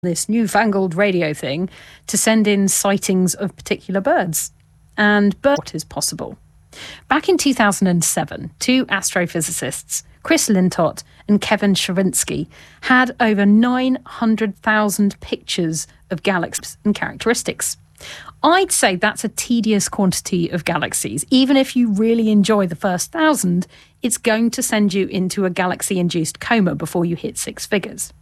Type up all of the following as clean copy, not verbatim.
this newfangled radio thing to send in sightings of particular birds. And what is possible. Back in 2007, two astrophysicists, Chris Lintott and Kevin Shravinsky, had over 900,000 pictures of galaxies and characteristics. I'd say that's a tedious quantity of galaxies. Even if you really enjoy the first 1,000, it's going to send you into a galaxy-induced coma before you hit six figures.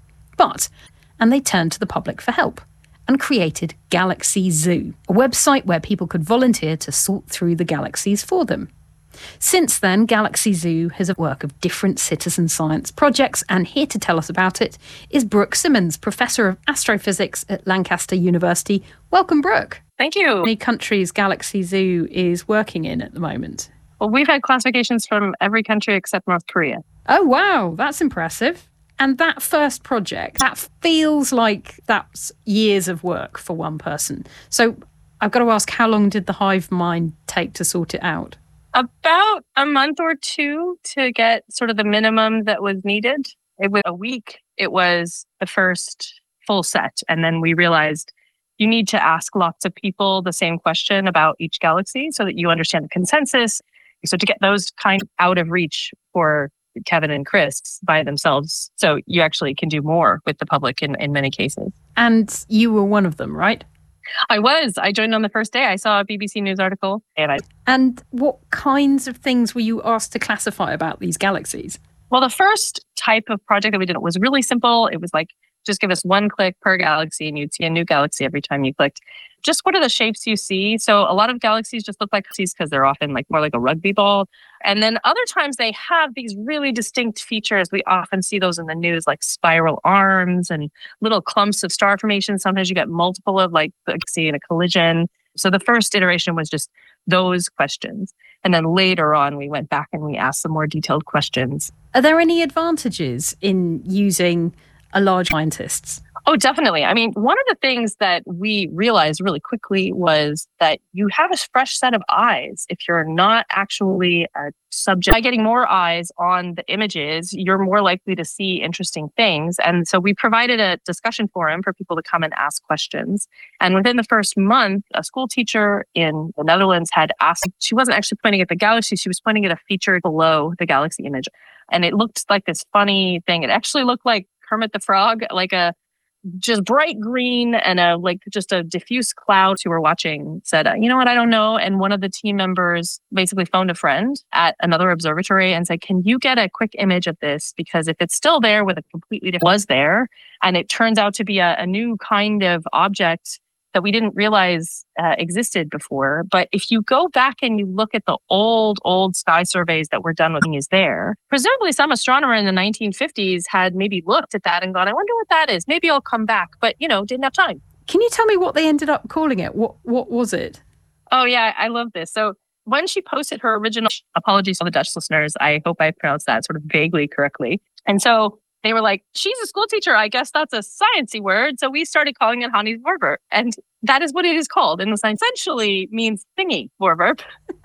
And they turned to the public for help and created Galaxy Zoo, a website where people could volunteer to sort through the galaxies for them. Since then, Galaxy Zoo has a work of different citizen science projects, and here to tell us about it is Brooke Simmons, Professor of Astrophysics at Lancaster University. Welcome, Brooke. Thank you. How many countries Galaxy Zoo is working in at the moment? Well, we've had classifications from every country except North Korea. Oh, wow. That's impressive. And that first project, that feels like that's years of work for one person. So I've got to ask, how long did the hive mind take to sort it out? About a month or two to get sort of the minimum that was needed. It was a week. It was the first full set. And then we realized you need to ask lots of people the same question about each galaxy so that you understand the consensus. So to get those kind of out of reach for Kevin and Chris by themselves. So you actually can do more with the public in many cases. And you were one of them, right? I was. I joined on the first day. I saw a BBC News article. And what kinds of things were you asked to classify about these galaxies? Well, the first type of project that we did was really simple. It was like, just give us one click per galaxy and you'd see a new galaxy every time you clicked. Just what are the shapes you see? So a lot of galaxies just look like galaxies because they're often like more like a rugby ball. And then other times they have these really distinct features. We often see those in the news, like spiral arms and little clumps of star formation. Sometimes you get multiple of like the galaxy in a collision. So the first iteration was just those questions. And then later on, we went back and we asked some more detailed questions. Are there any advantages in using a large scientists? Oh, definitely. I mean, one of the things that we realized really quickly was that you have a fresh set of eyes if you're not actually a subject. By getting more eyes on the images, you're more likely to see interesting things. And so we provided a discussion forum for people to come and ask questions. And within the first month, a school teacher in the Netherlands had asked, she wasn't actually pointing at the galaxy, she was pointing at a feature below the galaxy image. And it looked like this funny thing. It actually looked like Kermit the Frog, like a just bright green and just a diffuse cloud who were watching said, you know what, I don't know. And one of the team members basically phoned a friend at another observatory and said, can you get a quick image of this? Because if it's still there with a completely different was there, and it turns out to be a new kind of object that we didn't realize existed before. But if you go back and you look at the old sky surveys that were done with is there, presumably some astronomer in the 1950s had maybe looked at that and gone, I wonder what that is. Maybe I'll come back. But, didn't have time. Can you tell me what they ended up calling it? What was it? Oh, yeah, I love this. So when she posted her original, apologies to the Dutch listeners, I hope I pronounced that sort of vaguely correctly. And so they were like, she's a school teacher. I guess that's a sciencey word. So we started calling it Hannies Voorwerp. And that is what it is called. And the science essentially means thingy, Voorwerp.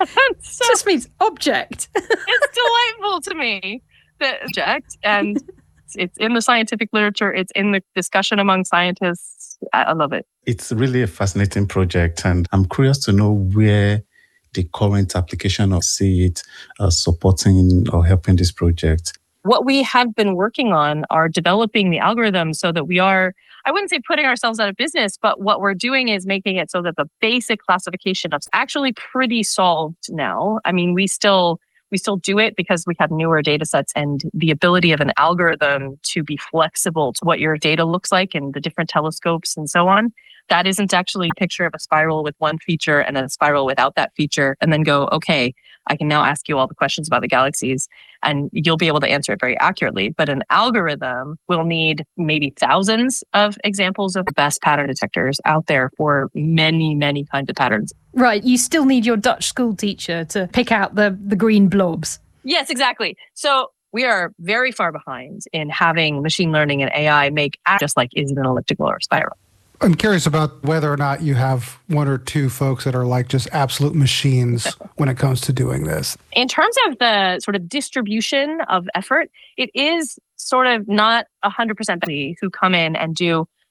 So just means object. It's delightful to me, the object. And it's in the scientific literature. It's in the discussion among scientists. I love it. It's really a fascinating project. And I'm curious to know where the current application of SEED supporting or helping this project. What we have been working on are developing the algorithm so that we are, I wouldn't say putting ourselves out of business, but what we're doing is making it so that the basic classification is actually pretty solved now. I mean, we still do it because we have newer data sets, and the ability of an algorithm to be flexible to what your data looks like and the different telescopes and so on. That isn't actually a picture of a spiral with one feature and a spiral without that feature, and then go, okay, I can now ask you all the questions about the galaxies and you'll be able to answer it very accurately. But an algorithm will need maybe thousands of examples of the best pattern detectors out there for many, many kinds of patterns. Right. You still need your Dutch school teacher to pick out the green blobs. Yes, exactly. So we are very far behind in having machine learning and AI make just like, is it an elliptical or a spiral? I'm curious about whether or not you have one or two folks that are like just absolute machines when it comes to doing this. In terms of the sort of distribution of effort, it is sort of not 100% who come in and do